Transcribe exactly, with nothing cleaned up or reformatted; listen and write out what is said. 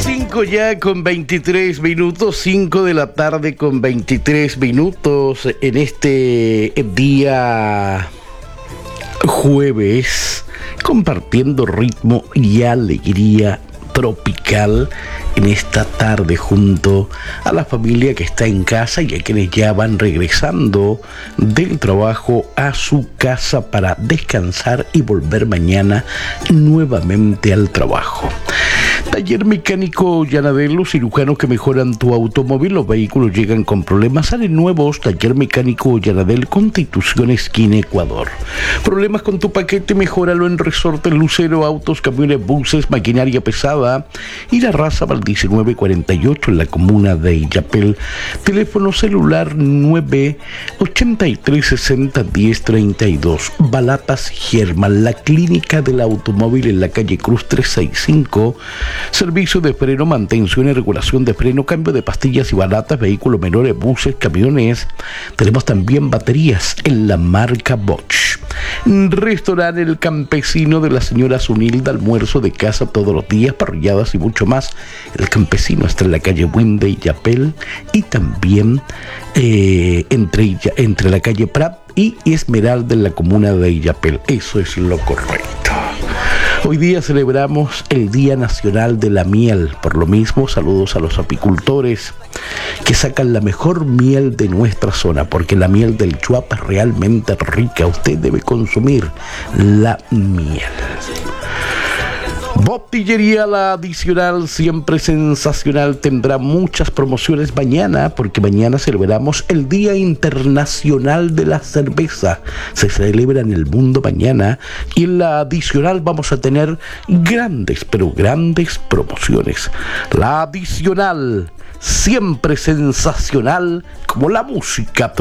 cinco ya con veintitrés minutos, cinco de la tarde con veintitrés minutos en este día jueves, compartiendo ritmo y alegría tropical en esta tarde junto a la familia que está en casa y a quienes ya van regresando del trabajo a su casa para descansar y volver mañana nuevamente al trabajo. Taller Mecánico Yanadel, los cirujanos que mejoran tu automóvil. Los vehículos llegan con problemas, salen nuevos. Taller Mecánico Yanadel, Constitución esquina Ecuador. Problemas con tu paquete, mejóralo en Resorte Lucero, autos, camiones, buses, maquinaria pesada y la raza Val diecinueve cuarenta y ocho en la comuna de Illapel. Teléfono celular nueve ochenta y tres sesenta diez treinta y dos. Balatas German, la clínica del automóvil en la calle Cruz trescientos sesenta y cinco. Servicio de freno, mantención y regulación de freno, cambio de pastillas y balatas, vehículos menores, buses, camiones. Tenemos también baterías en la marca Bosch. Restaurante El Campesino de la señora Zunilda, almuerzo de casa todos los días, parrilladas y mucho más. El Campesino está en la calle Winde y Yapel y también eh, entre, entre la calle Prat y Esmeralda en la comuna de Illapel. Eso es lo correcto. Hoy día celebramos el Día Nacional de la Miel. Por lo mismo, saludos a los apicultores que sacan la mejor miel de nuestra zona, porque la miel del Chuapa es realmente rica. Usted debe consumir la miel. Botillería La Adicional, siempre sensacional, tendrá muchas promociones mañana, porque mañana celebramos el Día Internacional de la Cerveza. Se celebra en el mundo mañana y en La Adicional vamos a tener grandes, pero grandes promociones. La Adicional, siempre sensacional como la música.